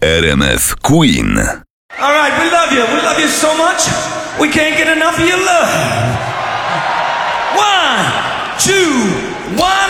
RMF Queen. All right, we love you. We love you so much. We can't get enough of your love. 1, 2, 1.